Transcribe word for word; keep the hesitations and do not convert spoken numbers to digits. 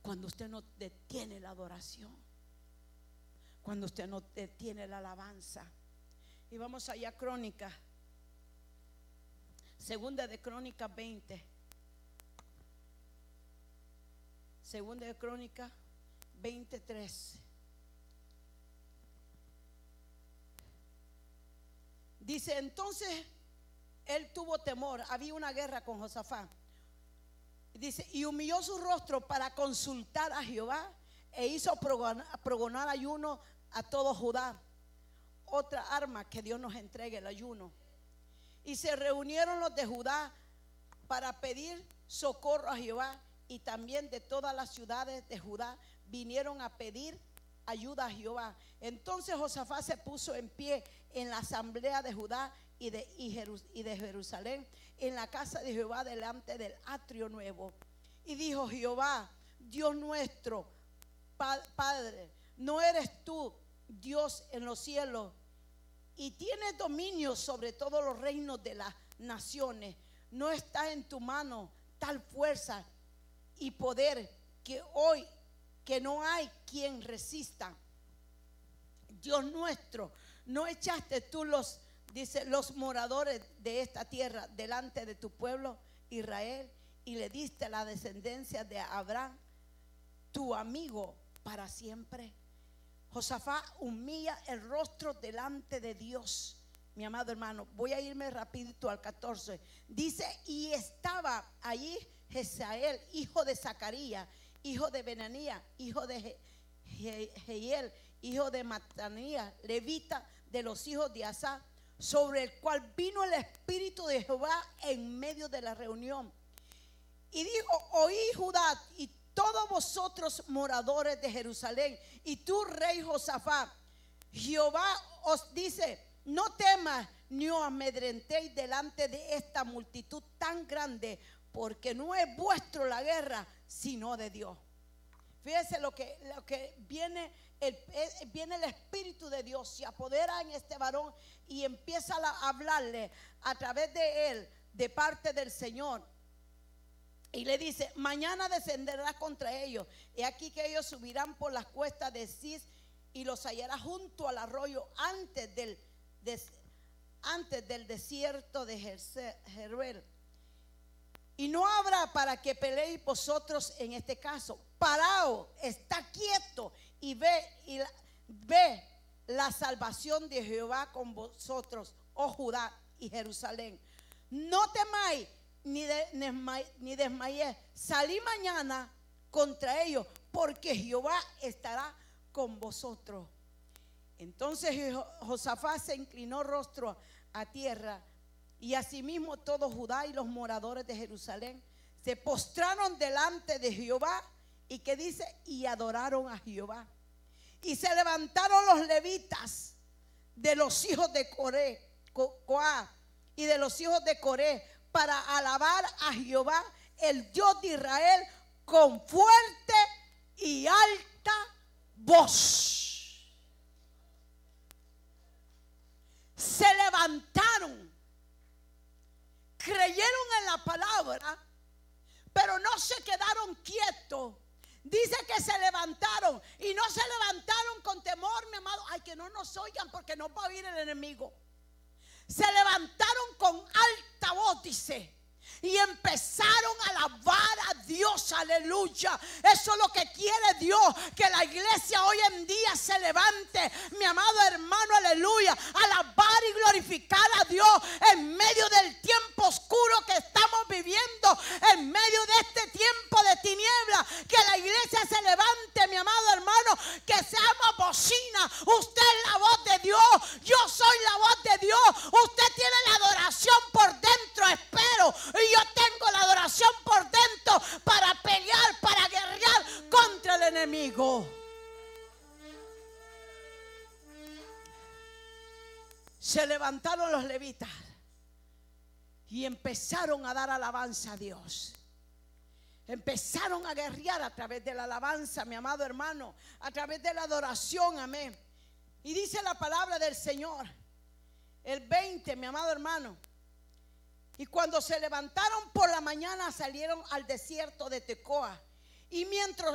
cuando usted no detiene la adoración, cuando usted no detiene la alabanza. Y vamos allá a Crónicas, segunda de Crónicas veinte, segunda de Crónicas veintitrés. Dice: entonces él tuvo temor, había una guerra con Josafat. Dice: y humilló su rostro para consultar a Jehová, e hizo pregonar ayuno a todo Judá. Otra arma que Dios nos entregue, el ayuno. Y se reunieron los de Judá para pedir socorro a Jehová, y también de todas las ciudades de Judá vinieron a pedir ayuda a Jehová. Entonces Josafat se puso en pie en la asamblea de Judá y de, y de Jerusalén, en la casa de Jehová, delante del atrio nuevo, y dijo: Jehová, Dios nuestro, Padre, ¿no eres tú Dios en los cielos y tienes dominio sobre todos los reinos de las naciones? ¿No está en tu mano tal fuerza y poder que hoy que no hay quien resista? Dios nuestro, ¿no echaste tú los, dice, los moradores de esta tierra delante de tu pueblo Israel, y le diste la descendencia de Abraham, tu amigo, para siempre? Josafat humilla el rostro delante de Dios. Mi amado hermano, voy a irme rapidito al catorce. Dice: y estaba allí Jezael, hijo de Zacarías, hijo de Benanías, hijo de Jehiel, hijo de Matanías, levita de los hijos de Asaf, sobre el cual vino el Espíritu de Jehová en medio de la reunión. Y dijo: oí Judá y todos vosotros moradores de Jerusalén, y tú, rey Josafat, Jehová os dice: no temas ni os amedrentéis delante de esta multitud tan grande, porque no es vuestro la guerra, sino de Dios. Fíjese lo que, lo que viene, el, viene el Espíritu de Dios, se apodera en este varón y empieza a hablarle a través de él, de parte del Señor. Y le dice: mañana descenderás contra ellos, y aquí que ellos subirán por las cuestas de Cis, y los hallarás junto al arroyo antes del, des, antes del desierto de Jeruel. Y no habrá para que peleéis vosotros en este caso. Paraos, está quieto y ve, y la, ve la salvación de Jehová con vosotros, oh Judá y Jerusalén. No temáis ni, de, ni desmayéis. Salí mañana contra ellos, porque Jehová estará con vosotros. Entonces Josafat se inclinó rostro a tierra, y asimismo todo Judá y los moradores de Jerusalén se postraron delante de Jehová. Y que dice: y adoraron a Jehová. Y se levantaron los levitas de los hijos de Coré, Coá, y de los hijos de Coré, para alabar a Jehová, el Dios de Israel, con fuerte y alta voz. Se levantaron, creyeron en la palabra, pero no se quedaron quietos. Dice que se levantaron, y no se levantaron con temor, mi amado. Ay, que no nos oigan, porque nos va a oír el enemigo. Se levantaron con alta voz, dice, y empezaron a alabar a Dios. Aleluya. Eso es lo que quiere Dios, que la iglesia hoy en día se levante, mi amado hermano, aleluya, a alabar y glorificar a Dios en medio del tiempo oscuro que estamos viviendo, en medio de este tiempo de tiniebla. Que la iglesia se levante, mi amado hermano, que seamos bocina. Usted es la voz de Dios, yo soy la voz de Dios. Usted tiene la adoración por dentro, espero, y yo tengo la adoración por dentro para pelear, para guerrear contra el enemigo. Se levantaron los levitas y empezaron a dar alabanza a Dios. Empezaron a guerrear a través de la alabanza, mi amado hermano, a través de la adoración, amén. Y dice la palabra del Señor, el veinte, mi amado hermano: y cuando se levantaron por la mañana, salieron al desierto de Tecoa, y mientras